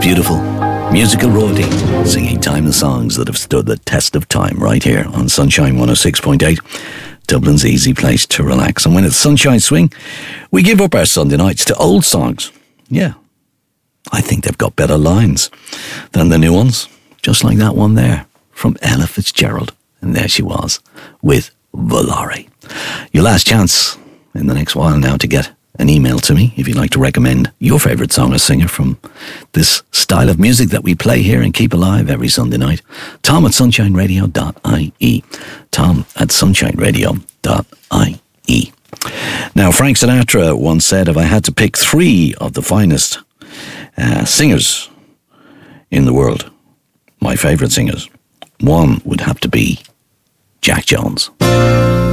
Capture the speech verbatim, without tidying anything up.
beautiful musical royalty, singing timeless songs that have stood the test of time right here on Sunshine one oh six point eight, Dublin's easy place to relax. And when it's Sunshine Swing, we give up our Sunday nights to old songs. Yeah, I think they've got better lines than the new ones, just like that one there from Ella Fitzgerald. And there she was with Volare. Your last chance in the next while now to get an email to me if you'd like to recommend your favourite song or singer from this style of music that we play here and keep alive every Sunday night. Tom at sunshine radio dot I E. Tom at sunshine radio dot I E. Now, Frank Sinatra once said, if I had to pick three of the finest uh, singers in the world, my favourite singers, one would have to be Jack Jones.